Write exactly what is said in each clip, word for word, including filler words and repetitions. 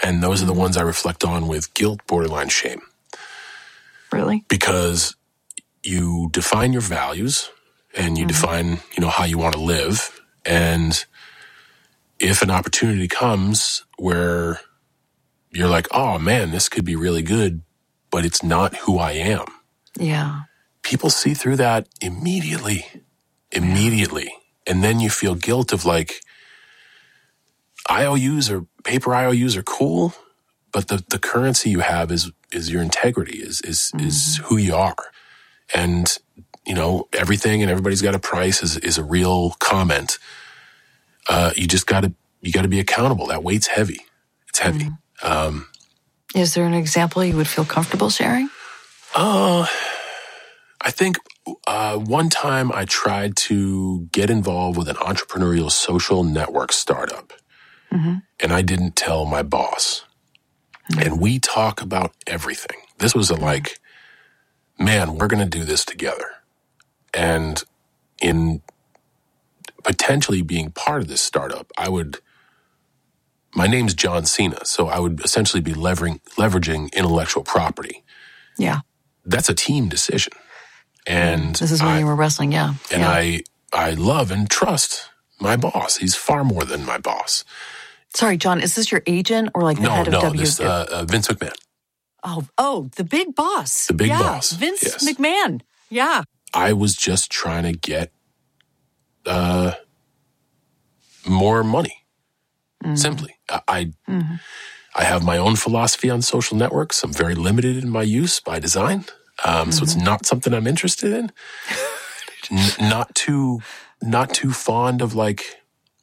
And those are the ones I reflect on with guilt, borderline shame. Really? Because you define your values and you mm-hmm. define, you know, how you want to live. And if an opportunity comes where you're like, oh man, this could be really good, but it's not who I am. Yeah. People see through that immediately, immediately. Yeah. And then you feel guilt of like, I O Us or paper I O Us are cool, but the, the currency you have is is your integrity, is is mm-hmm. is who you are. And, you know, everything and everybody's got a price is, is a real comment. Uh, you just gotta you gotta be accountable. That weight's heavy. It's heavy. Mm-hmm. Um, is there an example you would feel comfortable sharing? Uh I think uh, one time I tried to get involved with an entrepreneurial social network startup. Mm-hmm. And I didn't tell my boss. Mm-hmm. And we talk about everything. This was a like, man, we're going to do this together. And in potentially being part of this startup, I would, my name's John Cena, so I would essentially be leveraging, leveraging intellectual property. Yeah. That's a team decision. And this is when I, you were wrestling, yeah. And yeah. I, I love and trust my boss. He's far more than my boss. Sorry, John, is this your agent or like the no, head of no, W? No, this uh, uh, Vince McMahon. Oh, oh, the big boss. The big yeah, boss. Vince yes. McMahon. Yeah. I was just trying to get uh, more money. Mm-hmm. Simply. I I, mm-hmm. I have my own philosophy on social networks. I'm very limited in my use by design. Um, mm-hmm. So it's not something I'm interested in. N- not too, not too fond of like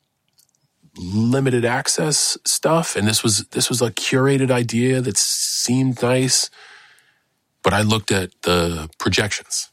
limited access stuff. And this was, this was a curated idea that seemed nice, but I looked at the projections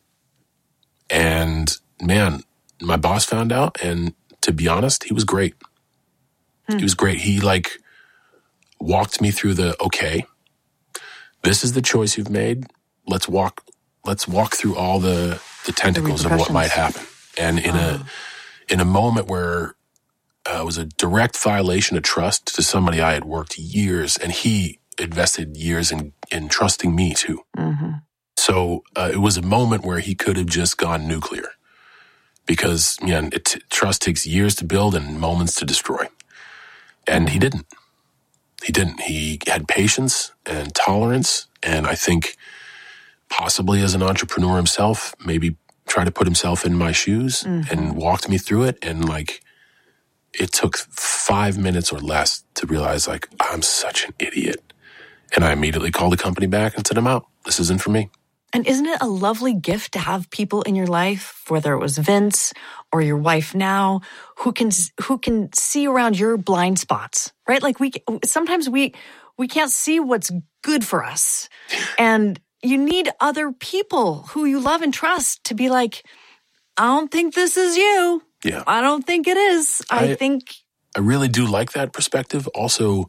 and man, my boss found out. And to be honest, he was great. Hmm. He was great. He like walked me through the, okay, this is the choice you've made. Let's walk, let's walk through all the, the tentacles the of what might happen. And in oh. a, in a moment where Uh, it was a direct violation of trust to somebody I had worked years, and he invested years in, in trusting me too. Mm-hmm. So uh, it was a moment where he could have just gone nuclear because, you know, it, trust takes years to build and moments to destroy. And he didn't. He didn't. He had patience and tolerance, and I think possibly as an entrepreneur himself, maybe try to put himself in my shoes mm-hmm. and walked me through it, and like, it took five minutes or less to realize, like, I'm such an idiot. And I immediately called the company back and said, I'm out. This isn't for me. And isn't it a lovely gift to have people in your life, whether it was Vince or your wife now, who can who can see around your blind spots, right? Like we sometimes we we can't see what's good for us. And you need other people who you love and trust to be like, I don't think this is you. Yeah. I don't think it is. I, I think I really do like that perspective. Also,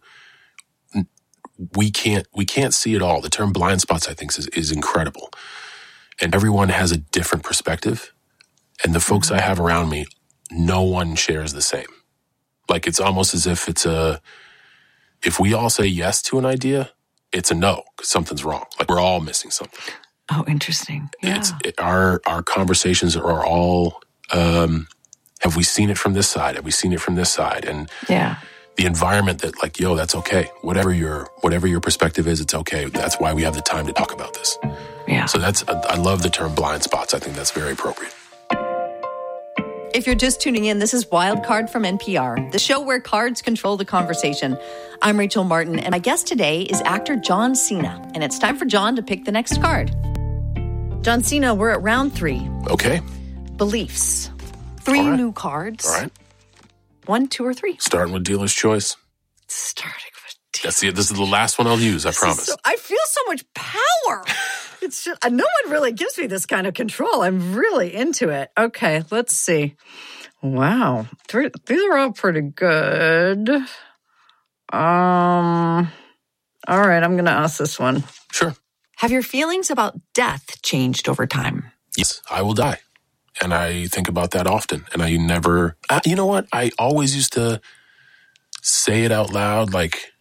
we can't we can't see it all. The term blind spots, I think, is is incredible. And everyone has a different perspective. And the folks mm-hmm. I have around me, no one shares the same. Like it's almost as if it's a if we all say yes to an idea, it's a no, because something's wrong. Like we're all missing something. Oh, interesting. Yeah. It's it, our our conversations are all um have we seen it from this side? Have we seen it from this side? And yeah. the environment that like, yo, that's okay. Whatever your whatever your perspective is, it's okay. That's why we have the time to talk about this. Yeah. So that's I love the term blind spots. I think that's very appropriate. If you're just tuning in, this is Wild Card from N P R, the show where cards control the conversation. I'm Rachel Martin, and my guest today is actor John Cena. And it's time for John to pick the next card. John Cena, we're at round three. Okay. Beliefs. Three right. new cards. All right. One, two, or three. Starting with dealer's choice. Starting with dealer's That's the, This is the last one I'll use, I this promise. So, I feel so much power. It's just, no one really gives me this kind of control. I'm really into it. Okay, let's see. Wow. These are all pretty good. Um. All right, I'm going to ask this one. Sure. Have your feelings about death changed over time? Yes, I will die. And I think about that often. And I never, uh, you know what? I always used to say it out loud, like,